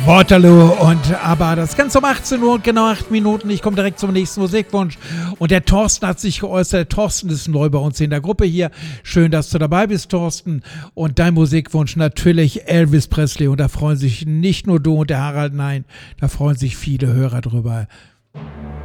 Waterloo und aber das Ganze um 18 Uhr und genau 8 Minuten. Ich komme direkt zum nächsten Musikwunsch und der Thorsten hat sich geäußert. Der Thorsten ist neu bei uns in der Gruppe hier. Schön, dass du dabei bist, Thorsten. Und dein Musikwunsch natürlich Elvis Presley und da freuen sich nicht nur du und der Harald, nein, da freuen sich viele Hörer drüber.